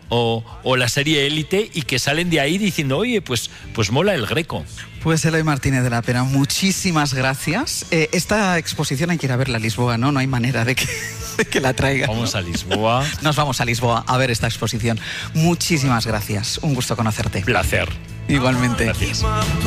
o la serie Élite y que salen de ahí diciendo, oye, pues mola el Greco. Pues Eloy Martínez de la Pera, muchísimas gracias. Esta exposición hay que ir a verla a Lisboa, ¿no? No hay manera de que la traiga. Vamos a Lisboa. Nos vamos a Lisboa a ver esta exposición. Muchísimas gracias. Un gusto conocerte. Placer. Igualmente. Gracias.